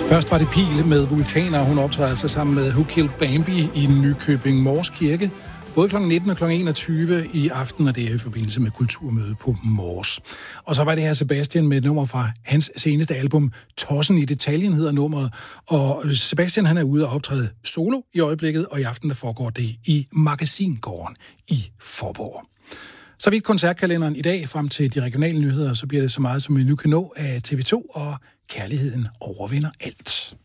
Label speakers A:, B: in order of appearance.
A: Først var det Pil med Vulkaner. Hun optræder altså sammen med Who Killed Bambi i Nykøbing Mors Kirke. Både kl. 19 og kl. 21 i aften, og det er i forbindelse med kulturmødet på Mors. Og så var det her Sebastian med et nummer fra hans seneste album, Tossen i detaljen hedder nummeret. Og Sebastian han er ude og optræde solo i øjeblikket, og i aften der foregår det i Magasingården i Faaborg. Så vidt koncertkalenderen i dag frem til de regionale nyheder, så bliver det så meget, som vi nu kan nå af TV2, og kærligheden overvinder alt.